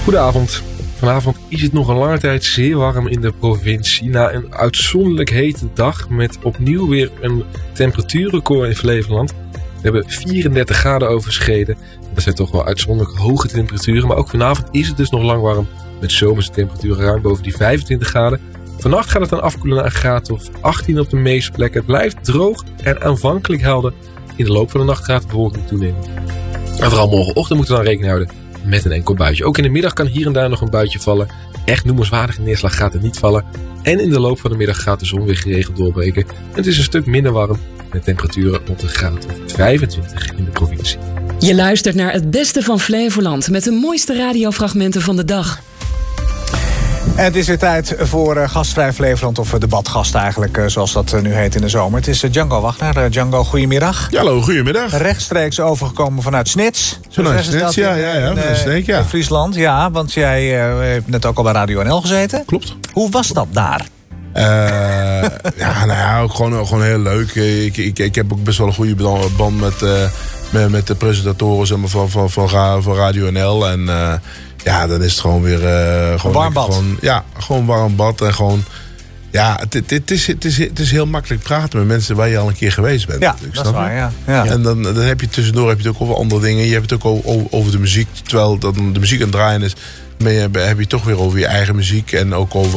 Goedenavond. Vanavond is het nog een lange tijd zeer warm in de provincie. Na een uitzonderlijk hete dag met opnieuw weer een temperatuurrecord in Flevoland. We hebben 34 graden overschreden. Dat zijn toch wel uitzonderlijk hoge temperaturen. Maar ook vanavond is het dus nog lang warm. Met zomerse temperaturen ruim boven die 25 graden. Vannacht gaat het dan afkoelen naar een graad of 18 op de meeste plekken. Het blijft droog en aanvankelijk helder. In de loop van de nacht gaat de bewolking toenemen. En vooral morgenochtend moeten we dan rekening houden met een enkel buitje. Ook in de middag kan hier en daar nog een buitje vallen. Echt noemenswaardige neerslag gaat er niet vallen. En in de loop van de middag gaat de zon weer geregeld doorbreken. En het is een stuk minder warm met temperaturen rond een graad of 25 in de provincie. Je luistert naar het beste van Flevoland met de mooiste radiofragmenten van de dag. En het is weer tijd voor Gastvrij Flevoland, of debatgast eigenlijk, zoals dat nu heet in de zomer. Het is Django Wagner. Django, goedemiddag. Ja, hallo, goedemiddag. Rechtstreeks overgekomen vanuit Snits. Vanuit Snits, ja. In Friesland, ja, want jij hebt net ook al bij Radio NL gezeten. Klopt. Hoe was dat daar? Gewoon heel leuk. Ik heb ook best wel een goede band met de presentatoren, zeg maar, van Radio NL. En dan is het gewoon weer warm bad. Gewoon warm bad. En gewoon, het is heel makkelijk praten met mensen waar je al een keer geweest bent. Ja, dat is waar, ja. En dan heb je tussendoor het ook over andere dingen. Je hebt het ook over de muziek. Terwijl de muziek aan het draaien is, heb je het toch weer over je eigen muziek. En ook over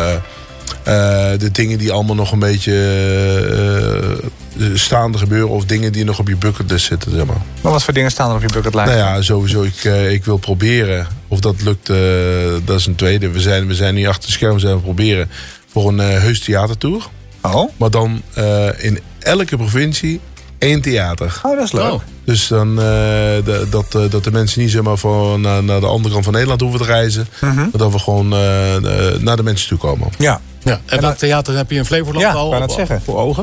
de dingen die allemaal nog een beetje staande gebeuren. Of dingen die nog op je bucketlist zitten, zeg maar. Maar wat voor dingen staan er op je bucketlist? Nou ja, sowieso. Ik wil proberen. Of dat lukt, dat is een tweede. We zijn nu achter de schermen aan het proberen voor een heus theatertour. Oh. Maar dan in elke provincie 1 theater. Oh, dat is leuk. Oh. Dus dan dat de mensen niet zomaar naar de andere kant van Nederland hoeven te reizen. Maar dat we gewoon naar de mensen toe komen. Ja. Ja, en welk theater heb je in Flevoland al kan dat zeggen. voor ogen?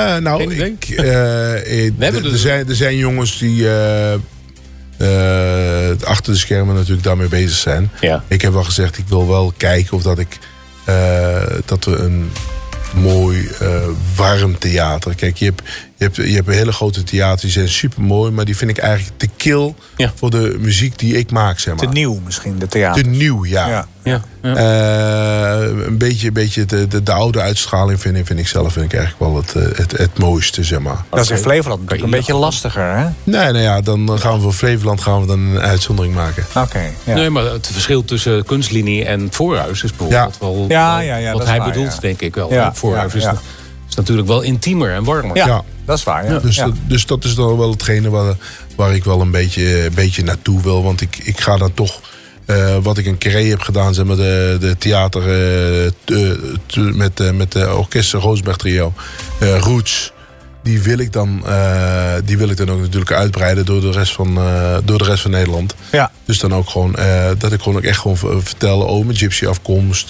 Er zijn jongens die achter de schermen natuurlijk daarmee bezig zijn. Ja. Ik heb wel gezegd, ik wil wel kijken of dat we een mooi warm theater. Kijk, je hebt hele grote theaters, die zijn super mooi, maar die vind ik eigenlijk te kil voor de muziek die ik maak, zeg maar. Te nieuw misschien, de theater. Te nieuw, ja. Een beetje de oude uitstraling vind ik eigenlijk wel het mooiste, zeg maar. Dat is in Flevoland natuurlijk een beetje lastiger, hè? Nee, dan gaan we voor Flevoland een uitzondering maken. Oké. Ja. Nee, maar het verschil tussen kunstlinie en voorhuis is bijvoorbeeld wel wat hij bedoelt, denk ik wel. Ja, voorhuis is natuurlijk wel intiemer en warmer. Ja, dat is waar. Ja. Dus dat is dan wel hetgene waar ik wel een beetje naartoe wil. Want ik ga dan toch, wat ik een keer heb gedaan, zeg maar, de theater met de orkest Roosberg Trio, Roots. Die wil ik dan ook natuurlijk uitbreiden door de rest van Nederland. Ja. Dus dan ook gewoon dat ik gewoon ook echt vertel over mijn gypsy afkomst.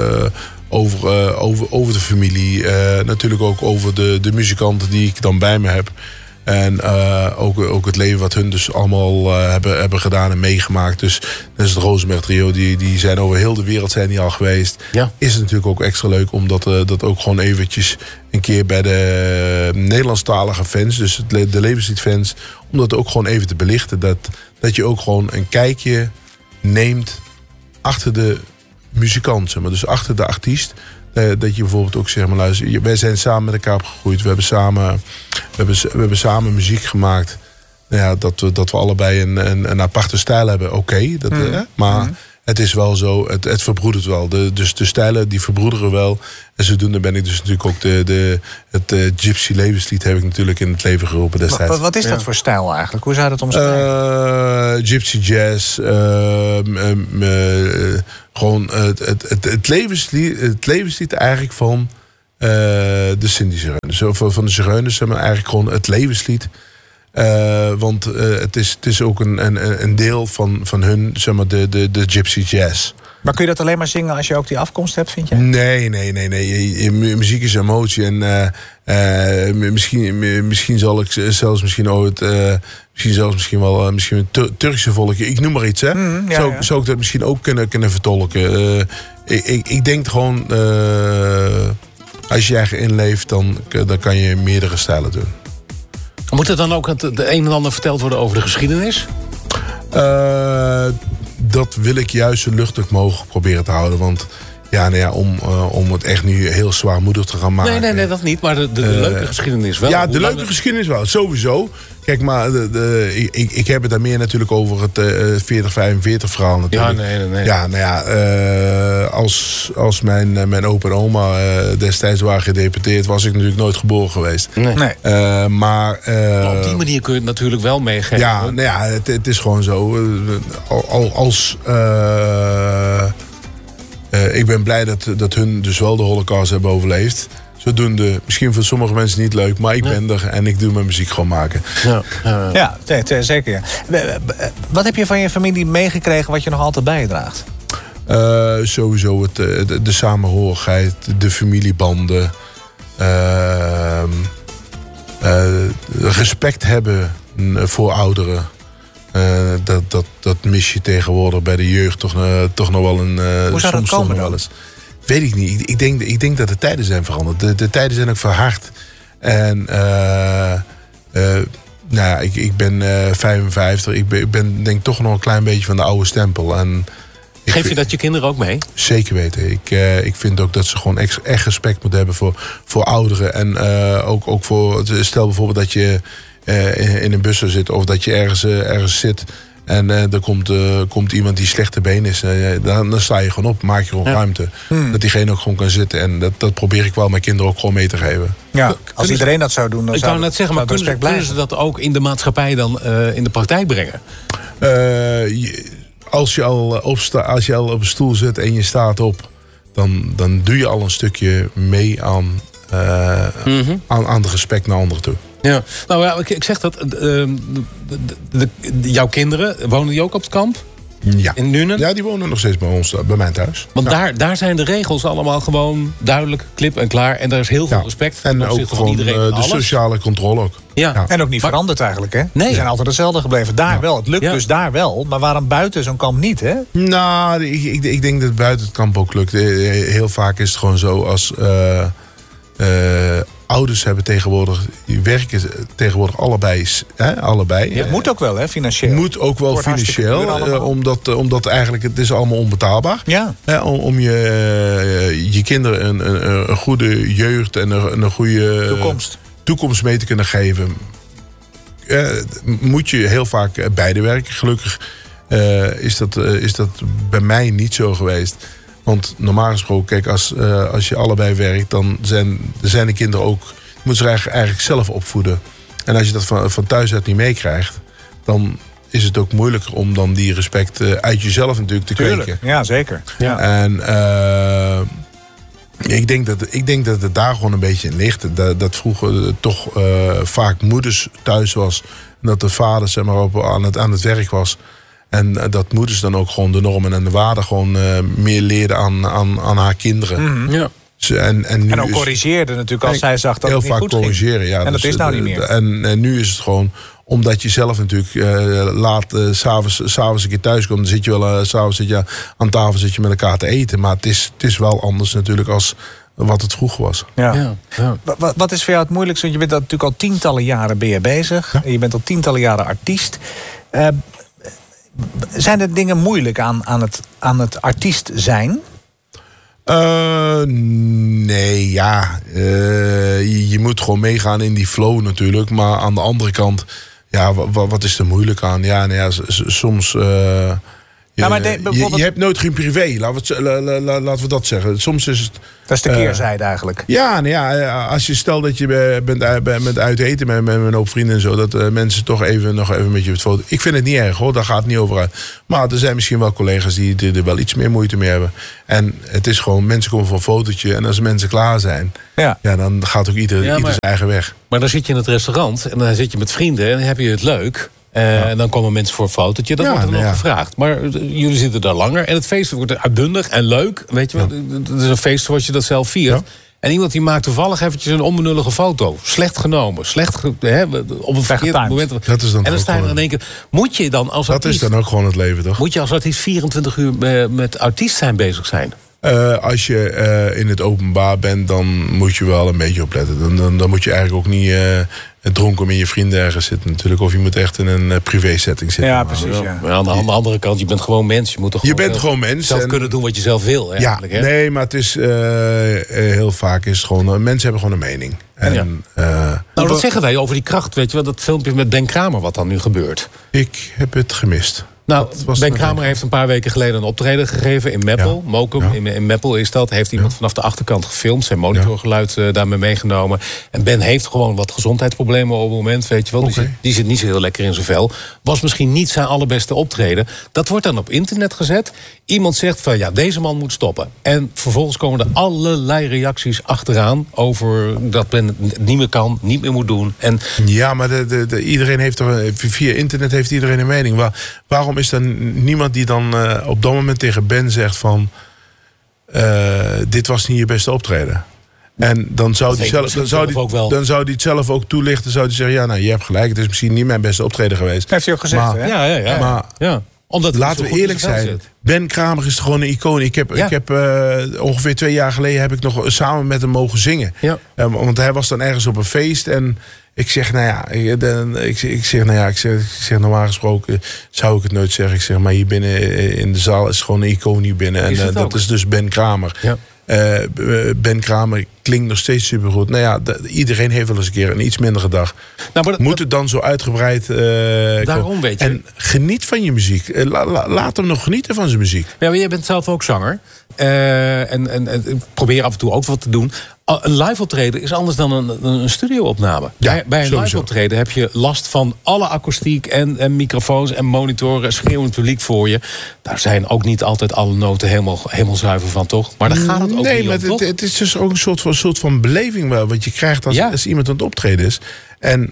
Over de familie. Natuurlijk ook over de muzikanten die ik dan bij me heb. En ook het leven wat hun dus allemaal hebben gedaan en meegemaakt. Dus dat is het Rosenberg Trio. Die zijn over heel de wereld zijn die al geweest. Ja. Is het natuurlijk ook extra leuk om dat ook gewoon eventjes een keer bij de Nederlandstalige fans, dus de levensliedfans, om dat ook gewoon even te belichten. Dat je ook gewoon een kijkje neemt achter de muzikant, zeg maar. Dus achter de artiest. Dat je bijvoorbeeld ook, zeg maar, luister, wij zijn samen met elkaar opgegroeid. We hebben samen muziek gemaakt. Nou ja, dat we allebei een aparte stijl hebben. Oké, maar het is wel zo, het verbroedert wel. Dus de stijlen die verbroederen wel. En zodoende ben ik dus natuurlijk ook het Gypsy levenslied heb ik natuurlijk in het leven geroepen destijds. Wat is dat voor stijl eigenlijk? Hoe zou je dat omschrijven? Gypsy jazz. Gewoon het levenslied eigenlijk van de Cindy Zigeuners. Van de Zigeuners, zeg maar, eigenlijk gewoon het levenslied. Want het is ook een deel van hun, zeg maar, de Gypsy jazz. Maar kun je dat alleen maar zingen als je ook die afkomst hebt, vind je? Nee. Muziek is emotie. En misschien zal ik zelfs misschien ooit misschien een Turkse volkje, ik noem maar iets, hè. Zou ik dat misschien ook kunnen vertolken. Ik denk gewoon, als je eigen inleeft, dan kan je meerdere stijlen doen. Moet er dan ook het een en ander verteld worden over de geschiedenis? dat wil ik juist zo luchtig mogelijk proberen te houden. Want om het echt nu heel zwaarmoedig te gaan maken. Nee, dat niet. Maar de leuke geschiedenis wel. Ja, de leuke geschiedenis wel. Sowieso. Kijk, maar ik heb het daar meer natuurlijk over het 40-45 verhaal natuurlijk. Nee. Ja, als mijn opa en oma destijds waren gedeporteerd, was ik natuurlijk nooit geboren geweest. Nee. Maar op die manier kun je het natuurlijk wel meegeven. Het is gewoon zo. Ik ben blij dat hun dus wel de Holocaust hebben overleefd. Zodoende, misschien voor sommige mensen niet leuk, maar ik ben er en ik doe mijn muziek gewoon maken. Ja, zeker. Ja. Wat heb je van je familie meegekregen wat je nog altijd bijdraagt? Sowieso de samenhorigheid, de familiebanden. Respect hebben voor ouderen. Dat mis je tegenwoordig bij de jeugd toch nog wel een... Hoe zou dat komen dan? Weet ik niet. Ik denk dat de tijden zijn veranderd. De tijden zijn ook verhard. En ik ben 55. Ik ben denk toch nog een klein beetje van de oude stempel. En geef je dat je kinderen ook mee? Zeker weten. Ik vind ook dat ze gewoon echt respect moeten hebben voor ouderen. En ook voor... Stel bijvoorbeeld dat je in een bus zit of dat je ergens zit en er komt iemand die slechte been is. Dan sta je gewoon op, maak je gewoon ruimte. Dat diegene ook gewoon kan zitten. En dat probeer ik wel mijn kinderen ook gewoon mee te geven. Ja, als iedereen dat zou doen, dan zou ik net zeggen, maar kunnen ze dat ook in de maatschappij dan in de praktijk brengen? Als je al op een stoel zit en je staat op, dan doe je al een stukje mee aan de respect naar anderen toe. Ja, nou ja, ik zeg dat. Jouw kinderen, wonen die ook op het kamp? Ja. In Nuenen? Ja, die wonen nog steeds bij mij thuis. Want daar zijn de regels allemaal gewoon duidelijk, klip en klaar. En daar is heel veel respect. En ook gewoon iedereen, de sociale controle ook. Ja. En ook niet veranderd eigenlijk, hè? Nee. Die zijn altijd hetzelfde gebleven. Daar wel. Het lukt dus daar wel. Maar waarom buiten zo'n kamp niet, hè? Nou, ik denk dat buiten het kamp ook lukt. Heel vaak is het gewoon zo als... ouders hebben tegenwoordig, die werken tegenwoordig allebei. Ja, het moet ook wel, hè, financieel. Moet ook wel financieel, omdat eigenlijk het is allemaal onbetaalbaar. Ja. Om je kinderen een goede jeugd en een goede toekomst mee te kunnen geven. Moet je heel vaak beide werken. Gelukkig is dat bij mij niet zo geweest. Want normaal gesproken, kijk, als je allebei werkt, dan zijn de kinderen ook... moeten ze eigenlijk zelf opvoeden. En als je dat van thuis uit niet meekrijgt, dan is het ook moeilijker om dan die respect uit jezelf natuurlijk te kweken. Ja, zeker. Ja. En ik denk dat het daar gewoon een beetje in ligt. Dat vroeger toch vaak moeders thuis was. En dat de vader zeg maar, aan het werk was. En dat moeders dan ook gewoon de normen en de waarden gewoon meer leerden aan haar kinderen. Mm-hmm. Ja. En ook corrigeerde natuurlijk als zij zag dat het niet goed ging. Heel vaak corrigeren, ja. En dat is nou niet meer. En nu is het gewoon, omdat je zelf natuurlijk laat s'avonds een keer thuis komt, dan zit je wel s'avonds aan tafel zit je met elkaar te eten. Maar het is wel anders natuurlijk als wat het vroeger was. Ja. Wat is voor jou het moeilijkste? Want je bent natuurlijk al tientallen jaren bezig. Ja. Je bent al tientallen jaren artiest. Zijn er dingen moeilijk aan het artiest zijn? Nee, ja. Je moet gewoon meegaan in die flow natuurlijk. Maar aan de andere kant, ja, wat is er moeilijk aan? Ja, soms... Je hebt nooit geen privé, laten we dat zeggen. Soms is het... Dat is de keerzijde eigenlijk. Ja, als je stelt dat je bent uit eten met een hoop vrienden en zo, dat mensen toch nog even met je het foto. Ik vind het niet erg hoor, daar gaat het niet over uit. Maar er zijn misschien wel collega's die er wel iets meer moeite mee hebben. En het is gewoon, mensen komen voor een fotootje en als mensen klaar zijn, dan gaat ook ieder zijn eigen weg. Maar dan zit je in het restaurant en dan zit je met vrienden en dan heb je het leuk. En dan komen mensen voor een fotootje. Dat wordt er nog gevraagd. Maar jullie zitten daar langer. En het feest wordt uitbundig en leuk. Weet je wel? Het is een feest zoals je dat zelf viert. Ja. En iemand die maakt toevallig eventjes een onbenullige foto. Slecht genomen. Op een verkeerd moment. Dat is dan en dan sta je er in één keer. Moet je dan als artiest... Dat is dan ook gewoon het leven, toch? Moet je als artiest 24 uur met artiest zijn bezig zijn? Als je in het openbaar bent, dan moet je wel een beetje opletten. Dan moet je eigenlijk ook niet dronken met je vrienden ergens zitten natuurlijk. Of je moet echt in een privé setting zitten. Ja, precies. Ja. Maar aan de andere kant, je bent gewoon mens. Je moet toch gewoon mens. Zelf kunnen doen wat je zelf wil. Eigenlijk, ja, hè? Nee, maar het is heel vaak is het gewoon... mensen hebben gewoon een mening. Nou, wat zeggen wij over die kracht? Weet je wel, dat filmpje met Ben Kramer, wat dan nu gebeurt? Ik heb het gemist. Nou, Ben Kramer heeft een paar weken geleden een optreden gegeven in Meppel. Ja. Mokum, in Meppel is dat. Heeft iemand vanaf de achterkant gefilmd. Zijn monitorgeluid daarmee meegenomen. En Ben heeft gewoon wat gezondheidsproblemen op het moment. Weet je wel. Die zit niet zo heel lekker in zijn vel. Was misschien niet zijn allerbeste optreden. Dat wordt dan op internet gezet. Iemand zegt van deze man moet stoppen. En vervolgens komen er allerlei reacties achteraan over dat Ben het niet meer kan, niet meer moet doen. En ja, maar iedereen heeft via internet heeft iedereen een mening. Waarom is er niemand die dan op dat moment tegen Ben zegt van dit was niet je beste optreden? En dan zou hij het zelf ook toelichten. Zou hij zeggen, je hebt gelijk. Het is misschien niet mijn beste optreden geweest. Heeft hij ook gezegd, hè? Ja. Maar omdat laten we eerlijk zijn. Ben Kramer is gewoon een icoon. Ik heb ongeveer 2 jaar geleden heb ik nog samen met hem mogen zingen. Ja. Want hij was dan ergens op een feest en ik zeg, normaal gesproken zou ik het nooit zeggen. Ik zeg, maar hier binnen in de zaal is gewoon een icoon hier binnen. En dat is dus Ben Kramer. Ja. Ben Kramer klinkt nog steeds supergoed. Iedereen heeft wel eens een keer een iets mindere dag. Moet het dan zo uitgebreid daarom weet je. En geniet van je muziek. Laat hem nog genieten van zijn muziek. Ja, maar jij bent zelf ook zanger. En probeer af en toe ook wat te doen. Een live optreden is anders dan een studio-opname. Ja, bij een live optreden heb je last van alle akoestiek en microfoons en monitoren, schreeuwend publiek voor je. Daar zijn ook niet altijd alle noten helemaal zuiver van, toch? Maar daar gaat het ook niet om, toch? Het is dus ook een soort van beleving wat je krijgt als iemand aan het optreden is. En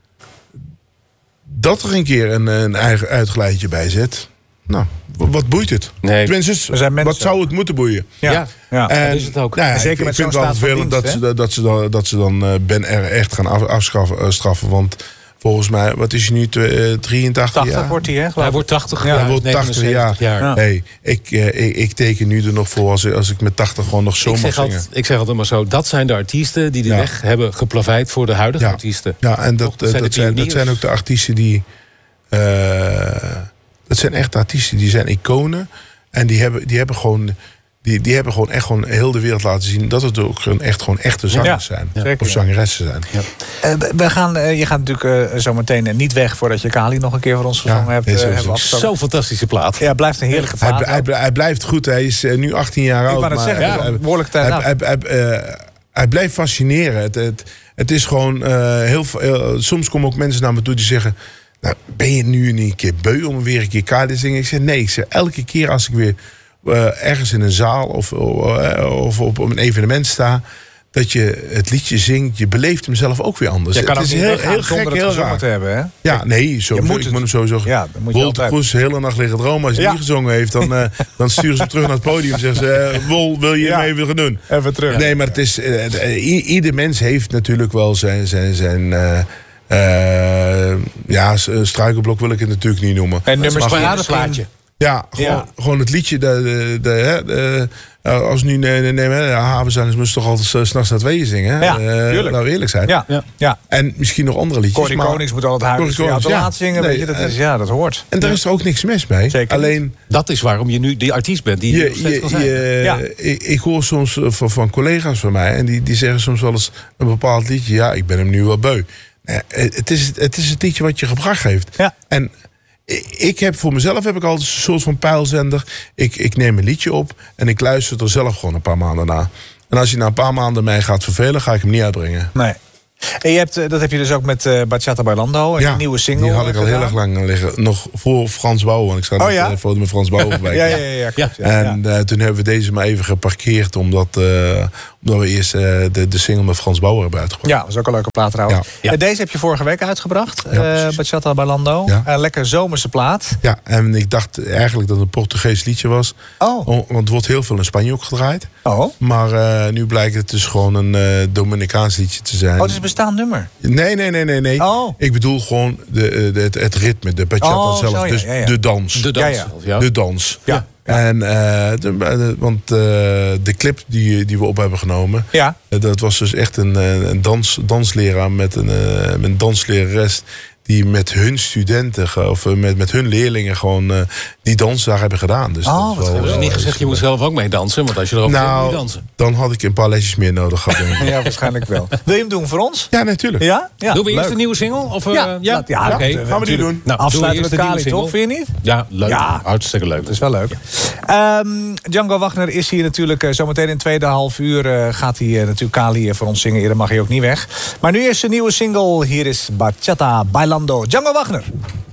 dat er een keer een eigen uitgeleidje bij zit. Nou, wat boeit het? Nee. Tenminste, wat zou het moeten boeien? Ja. En, dat is het ook. Zeker met zo'n staat van dienst, dat ze dan Ben er echt gaan afstraffen. Want volgens mij, wat is hij nu? 83 80 jaar? wordt hij, hè? Hij wordt 80 jaar. Hij wordt 80 jaar. Ja. Hey, ik teken nu er nog voor als ik met 80 gewoon nog zo mag zingen. Ik zeg altijd maar zo, dat zijn de artiesten die de weg hebben geplaveid voor de huidige artiesten. Ja, en dat zijn ook de artiesten die... dat zijn echt artiesten, die zijn iconen. En die hebben gewoon echt gewoon heel de wereld laten zien dat het ook gewoon echte zangers zijn. Of zangeressen zijn. Ja. Je gaat natuurlijk zometeen niet weg voordat je Kali nog een keer voor ons gezongen hebt. Zo'n fantastische plaat. Ja, blijft een heerlijke plaat. Hij blijft goed. Hij is nu 18 jaar oud. Maar behoorlijk tijd hij blijft fascineren. Het is gewoon soms komen ook mensen naar me toe die zeggen... Nou, ben je nu een keer beu om weer een keer Kali te zingen? Ik zeg nee. Elke keer als ik weer ergens in een zaal of op een evenement sta... dat je het liedje zingt, je beleeft hem zelf ook weer anders. Je kan het is heel gek, heel raar te hebben, hè? Ja, nee, ik moet hem sowieso... Ja, Wolter Kroes de hele nacht liggen dromen. Als hij niet gezongen heeft, dan sturen ze hem terug naar het podium. En zeggen ze, Wol, wil je hem even gaan doen? Even terug. Nee, maar het is... ieder mens heeft natuurlijk wel zijn struikelblok wil ik het natuurlijk niet noemen. En nummers paradeplaatje. Ja, gewoon het liedje. Als nu Havenzangers moest toch altijd 's nachts naar tweeën zingen. Laten we eerlijk zijn. Ja. En misschien nog andere liedjes. Corrie Konings moet altijd huilen te laat zingen. Nee, weet je, dat hoort. En daar is er ook niks mis mee. Zeker. Alleen, dat is waarom je nu die artiest bent. Die nog steeds kan zijn. Ik hoor soms van collega's van mij. En die zeggen soms wel eens een bepaald liedje. Ja, ik ben hem nu wel beu. Het is het liedje wat je gebracht heeft. Ja. En ik heb voor mezelf altijd een soort van pijlzender. Ik neem een liedje op en ik luister er zelf gewoon een paar maanden naar. En als je na een paar maanden mij gaat vervelen, ga ik hem niet uitbrengen. Nee. En dat heb je dus ook met Bachata Bailando, een nieuwe single. Die had ik al heel erg lang liggen. Nog voor Frans Bouwen. Want ik sta net een foto met Frans Bouwen voorbij. En toen hebben we deze maar even geparkeerd. Omdat we eerst de single met Frans Bouwen hebben uitgebracht. Ja, dat is ook een leuke plaat trouwens. Ja. Deze heb je vorige week uitgebracht. Bachata Bailando. Ja. Lekker zomerse plaat. Ja, en ik dacht eigenlijk dat het een Portugees liedje was. Want het wordt heel veel in Spanje ook gedraaid. Maar nu blijkt het dus gewoon een Dominicaans liedje te zijn. Het is een bestaand nummer? Nee. Ik bedoel gewoon het ritme, de bachata zelf. Dus de dans. De dans. De dans. Ja. En, want de clip die we op hebben genomen... Ja. Dat was dus echt een dansleraar met een danslerares... die met hun studenten of met hun leerlingen gewoon die dans daar hebben gedaan. Dus dat is wel, hebben ze niet gezegd, je moet zelf ook mee dansen? Want als je erover hebt, moet je dansen. Dan had ik een paar lesjes meer nodig gehad. Ja, waarschijnlijk wel. Wil je hem doen voor ons? Ja, natuurlijk. Ja? Doen we eerst een nieuwe single? Of, Ja, Oké. Gaan we die doen. Nou, afsluiten met Kali, toch? Vind je niet? Ja, leuk. Ja. Hartstikke leuk. Dat is wel leuk. Django Wagner is hier natuurlijk zometeen in het tweede half uur. Gaat hij natuurlijk Kali voor ons zingen. Eerder mag hij ook niet weg. Maar nu is een nieuwe single. Hier is Bachata Bailando. Django Wagner.